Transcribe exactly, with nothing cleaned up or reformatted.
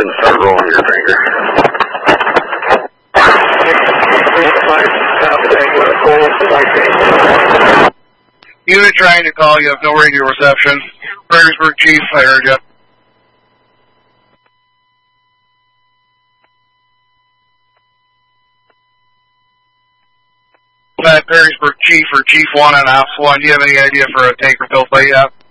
ahead and start rolling your finger. Unit trying to call, you have no radio reception. Fredericksburg Chief, I heard you. That Perrysburg Chief or Chief one on Ops one, do you have any idea for a tanker built by yet?